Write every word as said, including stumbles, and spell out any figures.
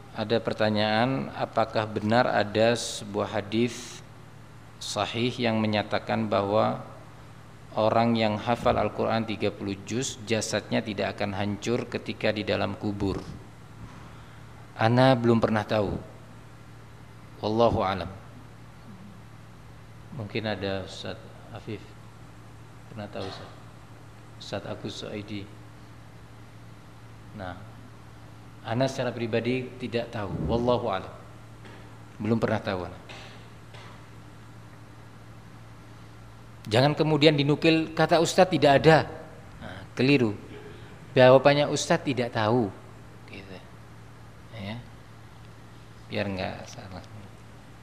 ada pertanyaan, apakah benar ada sebuah hadis sahih yang menyatakan bahwa orang yang hafal Al-Quran tiga puluh juz jasadnya tidak akan hancur ketika di dalam kubur? Ana belum pernah tahu. Wallahu alam. Mungkin ada Ustaz Afif pernah tahu, Ustaz? Ustaz Agus Suaidi. Nah, ana secara pribadi tidak tahu. Wallahu alam. Belum pernah tahu. Jangan kemudian dinukil kata Ustadz tidak ada. Nah, keliru. Jawabannya Ustadz tidak tahu. Gitu. Ya. Biar enggak salah.